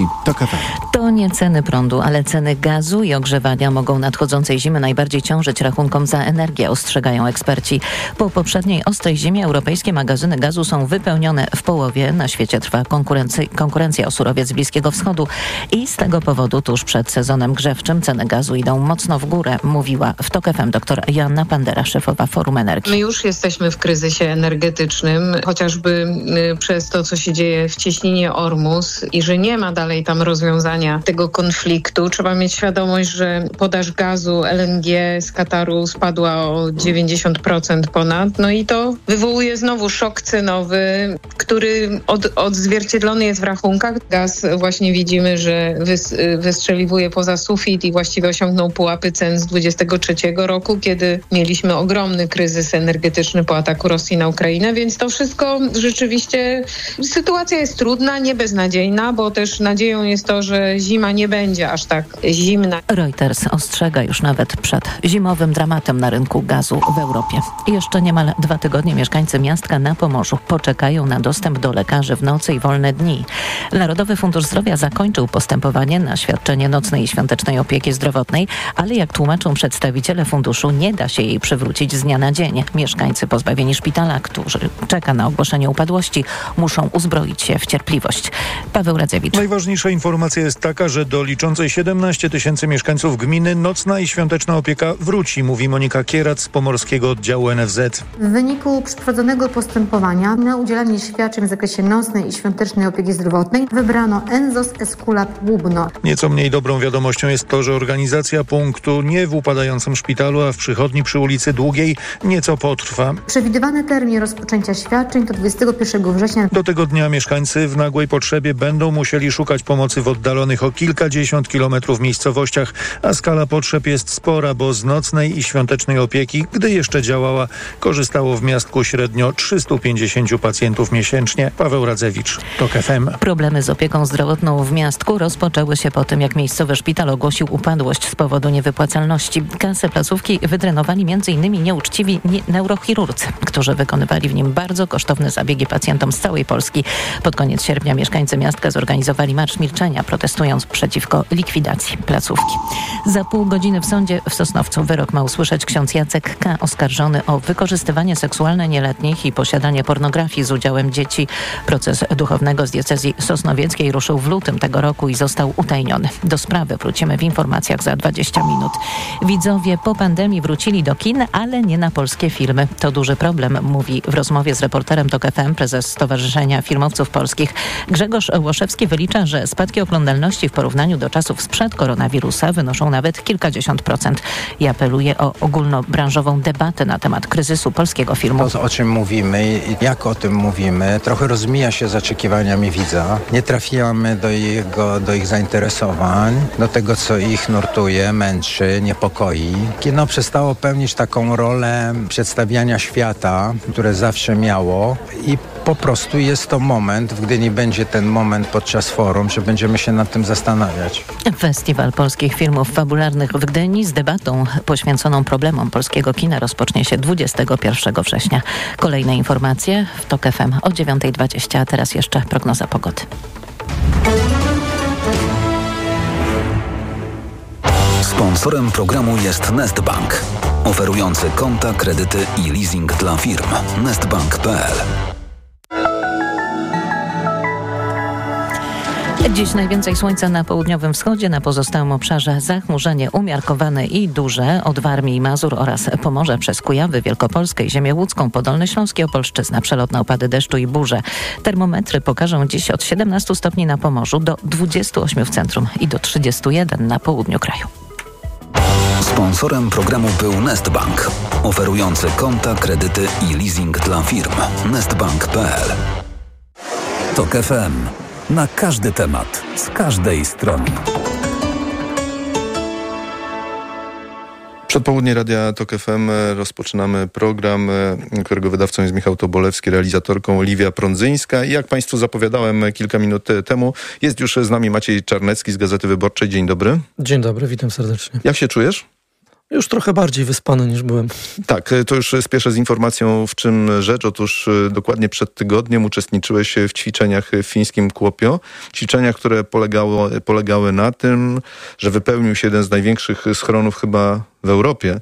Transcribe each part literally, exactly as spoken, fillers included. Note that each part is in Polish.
To nie ceny prądu, ale ceny gazu i ogrzewania mogą nadchodzącej zimy najbardziej ciążyć rachunkom za energię, ostrzegają eksperci. Po poprzedniej ostrej zimie europejskie magazyny gazu są wypełnione w połowie. Na świecie trwa konkurencja o surowiec z Bliskiego Wschodu i z tego powodu tuż przed sezonem grzewczym ceny gazu idą mocno w górę, mówiła w TOK F M dr Joanna Pandera, szefowa Forum Energii. My już jesteśmy w kryzysie energetycznym, chociażby przez to, co się dzieje w cieśninie Ormus i że nie ma dalej tam rozwiązania tego konfliktu. Trzeba mieć świadomość, że podaż gazu L N G z Kataru spadła o dziewięćdziesiąt procent ponad. No i to wywołuje znowu szok cenowy, który od, odzwierciedlony jest w rachunkach. Gaz właśnie widzimy, że wys, wystrzeliwuje poza sufit i właściwie osiągnął pułapy cen z dwudziestego trzeciego roku, kiedy mieliśmy ogromny kryzys energetyczny po ataku Rosji na Ukrainę, więc to wszystko rzeczywiście, sytuacja jest trudna, nie beznadziejna, bo też nadzieją jest to, że zima nie będzie aż tak zimna. Reuters ostrzega już nawet przed zimowym dramatem na rynku gazu w Europie. Jeszcze niemal dwa tygodnie mieszkańcy miastka na Pomorzu poczekają na dostęp do lekarzy w nocy i wolne dni. Narodowy Fundusz Zdrowia zakończył postępowanie na świadczenie nocnej i świątecznej opieki zdrowotnej, ale jak tłumaczą przedstawiciele funduszu, nie da się jej przywrócić z dnia na dzień. Mieszkańcy pozbawieni szpitala, którzy czeka na ogłoszenie upadłości, muszą uzbroić się w cierpliwość. Paweł Radzewicz. Najważniejsza informacja jest taka, że do liczącej siedemnaście tysięcy mieszkańców gminy nocna i świąteczna opieka wróci, mówi Monika Kierac z pomorskiego oddziału N F Z. W wyniku przeprowadzonego postępowania na udzielanie świadczeń w zakresie nocnej i świątecznej opieki zdrowotnej wybrano Enzos Esculap Łubno. Nieco mniej dobrą wiadomością jest to, że organizacja punktu nie w upadającym szpitalu, a w przychodni przy ulicy Długiej nieco potrwa. Przewidywany termin rozpoczęcia świadczeń to dwudziestego pierwszego września. Do tego dnia mieszkańcy w nagłej potrzebie będą musieli szukać pomocy w oddalonych o kilkadziesiąt kilometrów miejscowościach, a skala potrzeb jest spora, bo z nocnej i świątecznej opieki, gdy jeszcze działała, korzystało w miastku średnio trzystu pięćdziesięciu pacjentów miesięcznie. Paweł Radzewicz, TOK F M. Problemy z opieką zdrowotną w miastku rozpoczęły się po tym, jak miejscowy szpital ogłosił upadłość z powodu niewypłacalności. Kasę placówki wydrenowali m.in. nieuczciwi nie- neurochirurdzy, którzy wykonywali w nim bardzo kosztowne zabiegi pacjentom z całej Polski. Pod koniec sierpnia mieszkańcy miastka zorganizowali marsz milczenia, protestując przeciwko likwidacji placówki. Za pół godziny w sądzie w Sosnowcu wyrok ma usłyszeć ksiądz Jacek K., oskarżony o wykorzystywanie seksualne nieletnich i posiadanie pornografii z udziałem dzieci. Proces duchownego z diecezji sosnowieckiej ruszył w lutym tego roku i został utajniony. Do sprawy wrócimy w informacjach za dwadzieścia minut. Widzowie po pandemii wrócili do kin, ale nie na polskie filmy. To duży problem, mówi w rozmowie z reporterem TOK F M prezes Stowarzyszenia Filmowców Polskich. Grzegorz Łoszewski wylicza, że spadki oglądalności w porównaniu do czasów sprzed koronawirusa wynoszą nawet kilkadziesiąt procent i apeluje o ogólnobranżową debatę na temat kryzysu polskiego filmu. To, o czym mówimy i jak o tym mówimy, trochę rozmija się z oczekiwaniami widza. Nie trafiamy do, jego, do ich zainteresowań, do tego, co ich nurtuje, męczy, niepokoi. Kino przestało pełnić taką rolę przedstawiania świata, które zawsze miało i po prostu jest to moment, gdy nie będzie ten moment podczas forum, że będziemy się nad tym zastanawiać. Festiwal Polskich Filmów Fabularnych w Gdyni z debatą poświęconą problemom polskiego kina rozpocznie się dwudziestego pierwszego września. Kolejne informacje w TOK F M o dziewiąta dwadzieścia, a teraz jeszcze prognoza pogody. Sponsorem programu jest Nestbank, oferujący konta, kredyty i leasing dla firm. nestbank kropka p l. Dziś najwięcej słońca na południowym wschodzie, na pozostałym obszarze zachmurzenie umiarkowane i duże od Warmii i Mazur oraz Pomorze przez Kujawy, Wielkopolskę i Ziemię Łódzką, Podolny Śląsk i Opolszczyzna. Przelotne opady deszczu i burze. Termometry pokażą dziś od siedemnastu stopni na Pomorzu do dwudziestu ośmiu w centrum i do trzydziestu jeden na południu kraju. Sponsorem programu był Nestbank, oferujący konta, kredyty i leasing dla firm. nestbank kropka p l. TOK F M. Na każdy temat, z każdej strony. Przedpołudnie Radia TOK F M rozpoczynamy program, którego wydawcą jest Michał Tobolewski, realizatorką Oliwia Prądzyńska. I jak Państwu zapowiadałem kilka minut temu, jest już z nami Maciej Czarnecki z Gazety Wyborczej. Dzień dobry. Dzień dobry, witam serdecznie. Jak się czujesz? Już trochę bardziej wyspany niż byłem. Tak, to już spieszę z informacją, w czym rzecz. Otóż dokładnie przed tygodniem uczestniczyłeś w ćwiczeniach w fińskim Kuopio. Ćwiczenia, które polegało, polegały na tym, że wypełnił się jeden z największych schronów chyba w Europie,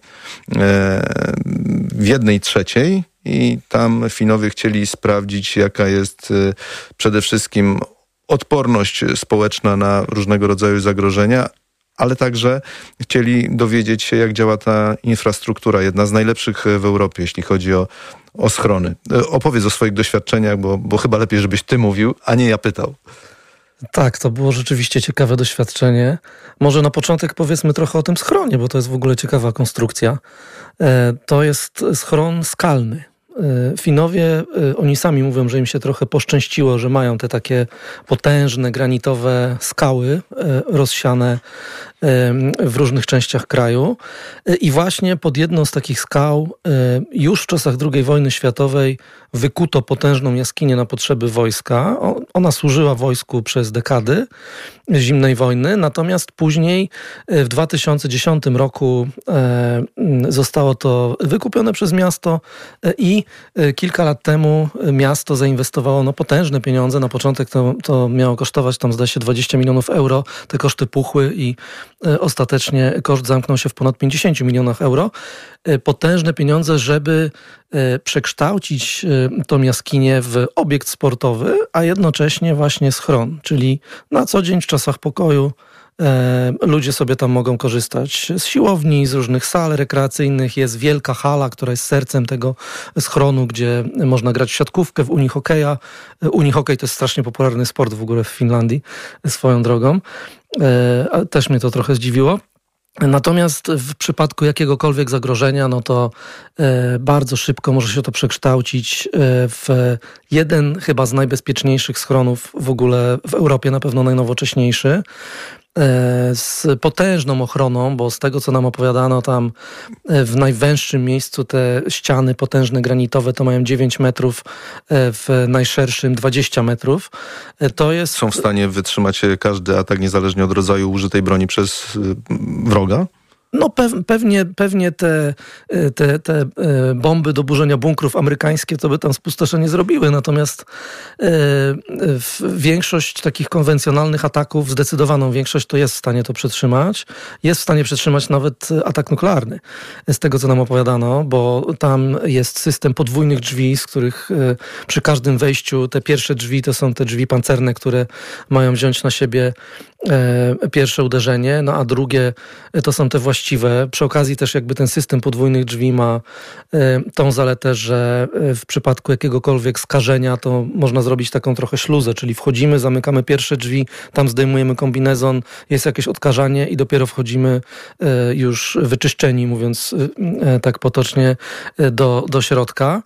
w jednej trzeciej. I tam Finowie chcieli sprawdzić, jaka jest przede wszystkim odporność społeczna na różnego rodzaju zagrożenia, ale także chcieli dowiedzieć się, jak działa ta infrastruktura, jedna z najlepszych w Europie, jeśli chodzi o, o schrony. Opowiedz o swoich doświadczeniach, bo, bo chyba lepiej, żebyś ty mówił, a nie ja pytał. Tak, to było rzeczywiście ciekawe doświadczenie. Może na początek powiedzmy trochę o tym schronie, bo to jest w ogóle ciekawa konstrukcja. To jest schron skalny. Finowie, oni sami mówią, że im się trochę poszczęściło, że mają te takie potężne, granitowe skały rozsiane w różnych częściach kraju. I właśnie pod jedną z takich skał już w czasach drugiej wojny światowej wykuto potężną jaskinię na potrzeby wojska. Ona służyła wojsku przez dekady zimnej wojny, natomiast później w dwa tysiące dziesiątym roku zostało to wykupione przez miasto i kilka lat temu miasto zainwestowało no, potężne pieniądze. Na początek to, to miało kosztować tam zdaje się dwadzieścia milionów euro. Te koszty puchły i ostatecznie koszt zamknął się w ponad pięćdziesiąt milionów euro. Potężne pieniądze, żeby przekształcić tą jaskinię w obiekt sportowy, a jednocześnie właśnie schron, czyli na co dzień w czasach pokoju ludzie sobie tam mogą korzystać z siłowni, z różnych sal rekreacyjnych. Jest wielka hala, która jest sercem tego schronu, gdzie można grać w siatkówkę, w unihokeja. Unihokej to jest strasznie popularny sport w ogóle w Finlandii, swoją drogą. Też mnie to trochę zdziwiło. Natomiast w przypadku jakiegokolwiek zagrożenia, no to e, bardzo szybko może się to przekształcić e, w jeden chyba z najbezpieczniejszych schronów w ogóle w Europie, na pewno najnowocześniejszy. Z potężną ochroną, bo z tego, co nam opowiadano, tam w najwęższym miejscu te ściany potężne, granitowe, to mają dziewięć metrów, w najszerszym dwadzieścia metrów. To jest... Są w stanie wytrzymać każdy atak, niezależnie od rodzaju użytej broni przez wroga? No pewnie, pewnie te, te, te bomby do burzenia bunkrów amerykańskie to by tam spustoszenie zrobiły, natomiast większość takich konwencjonalnych ataków, zdecydowaną większość to jest w stanie to przetrzymać. Jest w stanie przetrzymać nawet atak nuklearny, z tego co nam opowiadano, bo tam jest system podwójnych drzwi, z których przy każdym wejściu te pierwsze drzwi to są te drzwi pancerne, które mają wziąć na siebie pierwsze uderzenie, no a drugie to są te właściwe. Przy okazji też jakby ten system podwójnych drzwi ma tą zaletę, że w przypadku jakiegokolwiek skażenia to można zrobić taką trochę śluzę, czyli wchodzimy, zamykamy pierwsze drzwi, tam zdejmujemy kombinezon, jest jakieś odkażanie i dopiero wchodzimy już wyczyszczeni, mówiąc tak potocznie, do, do środka.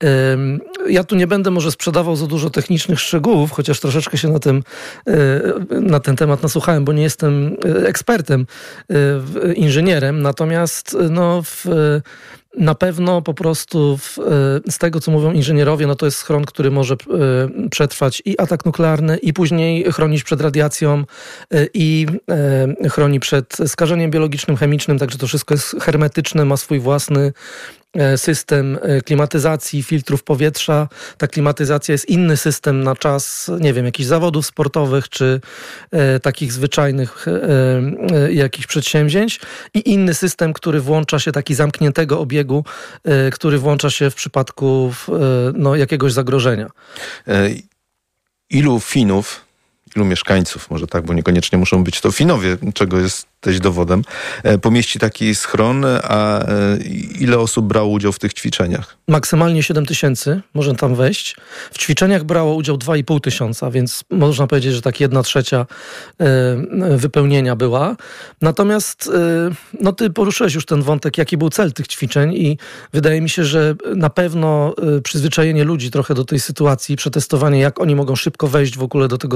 Ja tu nie będę może sprzedawał za dużo technicznych szczegółów, chociaż troszeczkę się na tym, na ten temat nasłuchałem, bo nie jestem ekspertem, inżynierem, natomiast no, w, na pewno po prostu w, z tego, co mówią inżynierowie, no to jest schron, który może przetrwać i atak nuklearny, i później chronić przed radiacją, i chroni przed skażeniem biologicznym, chemicznym, także to wszystko jest hermetyczne, ma swój własny system klimatyzacji, filtrów powietrza. Ta klimatyzacja jest inny system na czas, nie wiem, jakichś zawodów sportowych, czy e, takich zwyczajnych e, jakichś przedsięwzięć, i inny system, który włącza się, taki zamkniętego obiegu, e, który włącza się w przypadku e, no, jakiegoś zagrożenia. E, ilu Finów, ilu mieszkańców, może tak, bo niekoniecznie muszą być to Finowie, czego jesteś dowodem, pomieści taki schron, a ile osób brało udział w tych ćwiczeniach? Maksymalnie siedem tysięcy może tam wejść. W ćwiczeniach brało udział dwa i pół tysiąca, więc można powiedzieć, że tak jedna trzecia wypełnienia była. Natomiast no ty poruszyłeś już ten wątek, jaki był cel tych ćwiczeń, i wydaje mi się, że na pewno przyzwyczajenie ludzi trochę do tej sytuacji, przetestowanie, jak oni mogą szybko wejść w ogóle do tego schronu,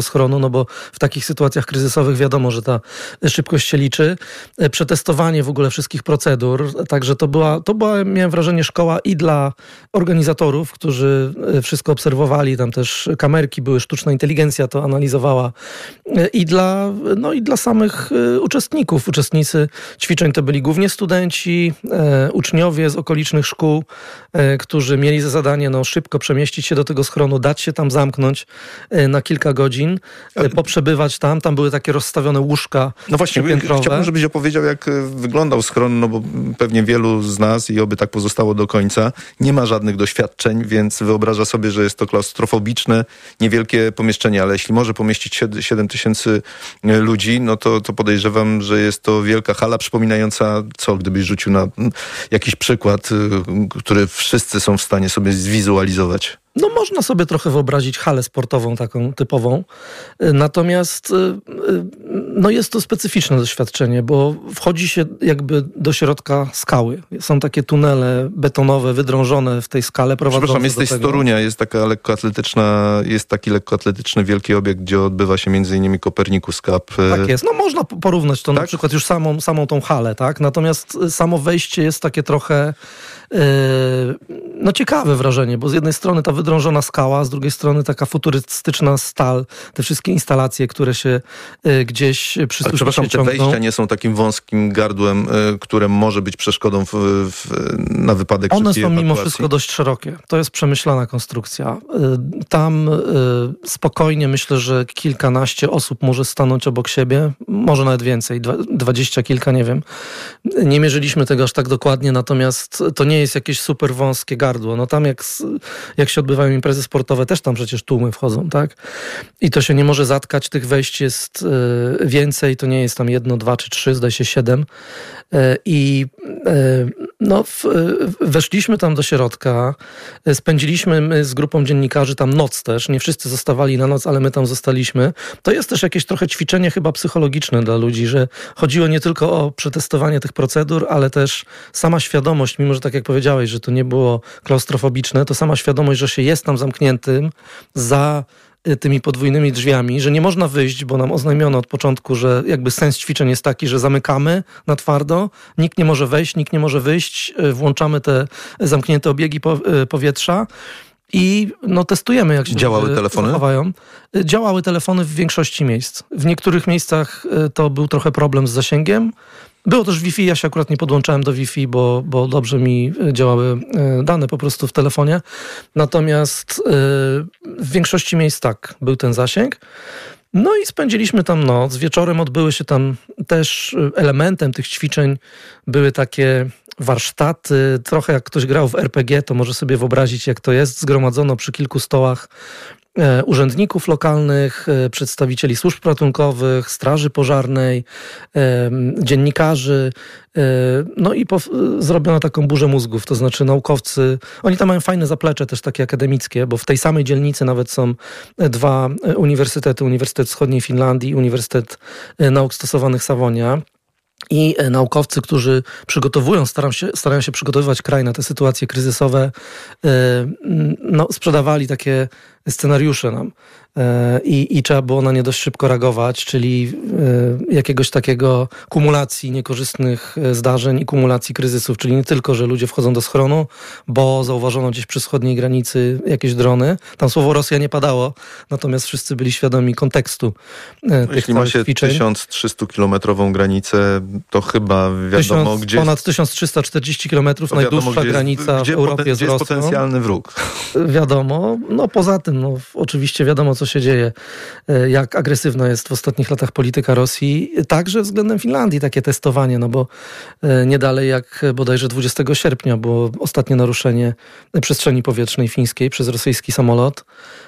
no bo w takich sytuacjach kryzysowych wiadomo, że ta szybkość się liczy. Przetestowanie w ogóle wszystkich procedur, także to była, to była, miałem wrażenie, szkoła i dla organizatorów, którzy wszystko obserwowali, tam też kamerki były, sztuczna inteligencja to analizowała, i dla, no i dla samych uczestników. Uczestnicy ćwiczeń to byli głównie studenci, e, uczniowie z okolicznych szkół, e, którzy mieli za zadanie no, szybko przemieścić się do tego schronu, dać się tam zamknąć e, na kilka godzin, e, poprzebywać tam. Tam były takie rozstawione łóżka. No właśnie, chciałbym, żebyś opowiedział, jak wyglądał schron, no bo pewnie wielu z nas, i oby tak pozostało do końca, nie ma żadnych doświadczeń, więc wyobraża sobie, że jest to klaustrofobiczne, niewielkie pomieszczenie, ale jeśli może pomieścić siedem tysięcy ludzi, no to, to podejrzewam, że jest to wielka hala przypominająca co, gdybyś rzucił na jakiś przykład, który wszyscy są w stanie sobie zwizualizować. No można sobie trochę wyobrazić halę sportową taką typową, natomiast no jest to specyficzne doświadczenie, bo wchodzi się jakby do środka skały. Są takie tunele betonowe, wydrążone w tej skale prowadzące Przepraszam, jesteś do tego. z Torunia, jest taka lekkoatletyczna, jest taki lekkoatletyczny wielki obiekt, gdzie odbywa się między innymi Copernicus Cup. Tak jest, no można porównać to tak? na przykład już samą, samą tą halę, tak? Natomiast samo wejście jest takie trochę no ciekawe wrażenie, bo z jednej strony ta wydrążona skała, z drugiej strony taka futurystyczna stal, te wszystkie instalacje, które się gdzieś przy Ale przepraszam, te wejścia nie są takim wąskim gardłem, które może być przeszkodą w, w, na wypadek One szybkiej są ewakuacji? Mimo wszystko dość szerokie. To jest przemyślana konstrukcja. Tam spokojnie myślę, że kilkanaście osób może stanąć obok siebie, może nawet więcej, dwadzieścia kilka, nie wiem. Nie mierzyliśmy tego aż tak dokładnie, natomiast to nie jest jakieś super wąskie gardło. No tam jak, jak się odbywają imprezy sportowe, też tam przecież tłumy wchodzą, tak? I to się nie może zatkać, tych wejść jest y, więcej, to nie jest tam jedno, dwa czy trzy, zdaje się siedem. Y, I y, no, w, weszliśmy tam do środka, y, spędziliśmy my z grupą dziennikarzy tam noc też, nie wszyscy zostawali na noc, ale my tam zostaliśmy. To jest też jakieś trochę ćwiczenie chyba psychologiczne dla ludzi, że chodziło nie tylko o przetestowanie tych procedur, ale też sama świadomość, mimo że tak jak powiedziałeś, że to nie było klaustrofobiczne, to sama świadomość, że się jest tam zamkniętym za tymi podwójnymi drzwiami, że nie można wyjść, bo nam oznajmiono od początku, że jakby sens ćwiczeń jest taki, że zamykamy na twardo, nikt nie może wejść, nikt nie może wyjść, włączamy te zamknięte obiegi powietrza i no, testujemy, jak się Działały telefony? zachowają. Działały telefony w większości miejsc. W niektórych miejscach to był trochę problem z zasięgiem. Było też Wi-Fi, ja się akurat nie podłączałem do Wi-Fi, bo, bo dobrze mi działały dane po prostu w telefonie. Natomiast w większości miejsc tak, był ten zasięg. No i spędziliśmy tam noc. Wieczorem odbyły się tam też, elementem tych ćwiczeń były takie warsztaty. Trochę jak ktoś grał w er pe gie, to może sobie wyobrazić, jak to jest. Zgromadzono przy kilku stołach urzędników lokalnych, przedstawicieli służb ratunkowych, straży pożarnej, dziennikarzy. No i zrobiono taką burzę mózgów, to znaczy naukowcy, oni tam mają fajne zaplecze też takie akademickie, bo w tej samej dzielnicy nawet są dwa uniwersytety, Uniwersytet Wschodniej Finlandii i Uniwersytet Nauk Stosowanych Savonia. I naukowcy, którzy przygotowują, starają się, starają się przygotowywać kraj na te sytuacje kryzysowe, no, sprzedawali takie scenariusze nam i, i trzeba było na nie dość szybko reagować, czyli jakiegoś takiego kumulacji niekorzystnych zdarzeń i kumulacji kryzysów, czyli nie tylko, że ludzie wchodzą do schronu, bo zauważono gdzieś przy wschodniej granicy jakieś drony. Tam słowo Rosja nie padało, natomiast wszyscy byli świadomi kontekstu tych Jeśli ma się tysiąc trzysta kilometrową granicę, to chyba wiadomo, Tysiąc, gdzie... Ponad tysiąc trzysta czterdzieści kilometrów, najdłuższa wiadomo, granica jest, gdzie w Europie poten, z gdzie Rosją. jest potencjalny wróg. Wiadomo. No poza tym, no, oczywiście wiadomo, co się dzieje, jak agresywna jest w ostatnich latach polityka Rosji, także względem Finlandii takie testowanie, no bo nie dalej jak bodajże dwudziestego sierpnia było ostatnie naruszenie przestrzeni powietrznej fińskiej przez rosyjski samolot.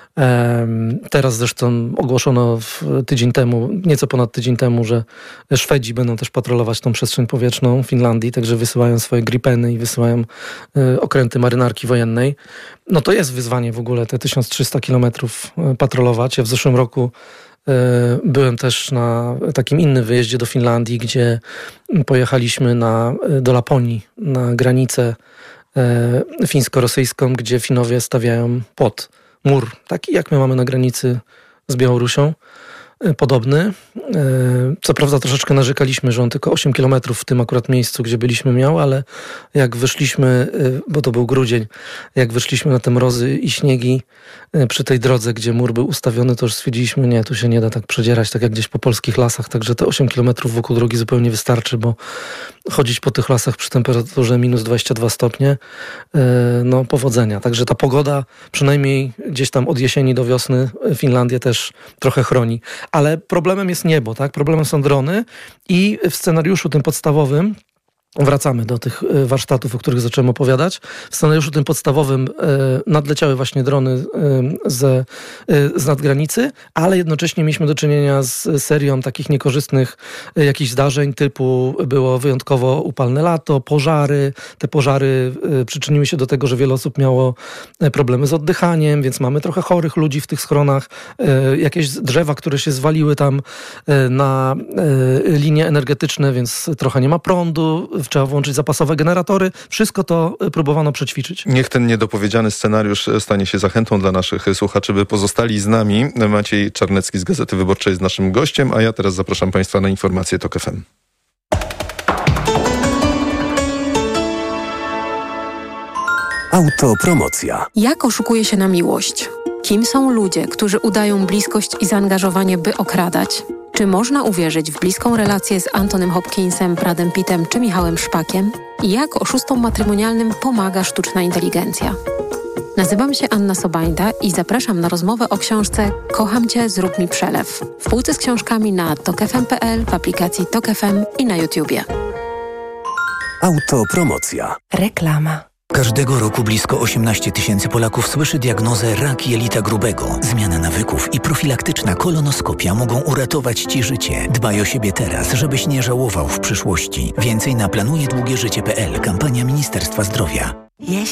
Teraz zresztą ogłoszono tydzień temu, nieco ponad tydzień temu, że Szwedzi będą też patrolować tą przestrzeń powietrzną Finlandii, także wysyłają swoje Gripeny i wysyłają okręty marynarki wojennej. No to jest wyzwanie w ogóle, te tysiąc trzysta kilometrów patrolować. Ja w zeszłym roku byłem też na takim innym wyjeździe do Finlandii, gdzie pojechaliśmy na, do Laponii, na granicę fińsko-rosyjską, gdzie Finowie stawiają płot, mur, taki jak my mamy na granicy z Białorusią. podobny. Co prawda troszeczkę narzekaliśmy, że on tylko osiem kilometrów w tym akurat miejscu, gdzie byliśmy, miał, ale jak wyszliśmy, bo to był grudzień, jak wyszliśmy na te mrozy i śniegi przy tej drodze, gdzie mur był ustawiony, to już stwierdziliśmy, nie, tu się nie da tak przedzierać, tak jak gdzieś po polskich lasach, także te osiem kilometrów wokół drogi zupełnie wystarczy, bo chodzić po tych lasach przy temperaturze minus dwadzieścia dwa stopnie, no powodzenia. Także ta pogoda przynajmniej gdzieś tam od jesieni do wiosny Finlandię też trochę chroni. Ale problemem jest niebo, tak? Problemem są drony i w scenariuszu tym podstawowym wracamy do tych warsztatów, o których zacząłem opowiadać. W scenariuszu tym podstawowym nadleciały właśnie drony z, z nadgranicy, ale jednocześnie mieliśmy do czynienia z serią takich niekorzystnych jakichś zdarzeń, typu było wyjątkowo upalne lato, pożary. Te pożary przyczyniły się do tego, że wiele osób miało problemy z oddychaniem, więc mamy trochę chorych ludzi w tych schronach. Jakieś drzewa, które się zwaliły tam na linie energetyczne, więc trochę nie ma prądu. Trzeba włączyć zapasowe generatory. Wszystko to próbowano przećwiczyć. Niech ten niedopowiedziany scenariusz stanie się zachętą dla naszych słuchaczy, by pozostali z nami. Maciej Czarnecki z Gazety Wyborczej jest naszym gościem, a ja teraz zapraszam Państwa na informacje TOK F M. Autopromocja. Jak oszukuje się na miłość? Kim są ludzie, którzy udają bliskość i zaangażowanie, by okradać? Czy można uwierzyć w bliską relację z Antonym Hopkinsem, Bradem Pittem czy Michałem Szpakiem? I jak oszustom matrymonialnym pomaga sztuczna inteligencja? Nazywam się Anna Sobańda i zapraszam na rozmowę o książce Kocham Cię, zrób mi przelew. W półce z książkami na tok f m kropka p l, w aplikacji Tok F M i na YouTubie. Autopromocja. Reklama. Każdego roku blisko osiemnaście tysięcy Polaków słyszy diagnozę rak jelita grubego. Zmiana nawyków i profilaktyczna kolonoskopia mogą uratować Ci życie. Dbaj o siebie teraz, żebyś nie żałował w przyszłości. Więcej na planuje długie życie kropka p l. Kampania Ministerstwa Zdrowia. Jeśli